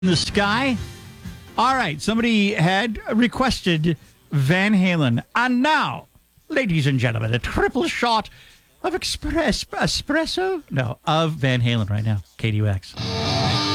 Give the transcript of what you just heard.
in the sky. All right, somebody had requested Van Halen. And now, ladies and gentlemen, a triple shot of espresso? No, of Van Halen right now. KDUX.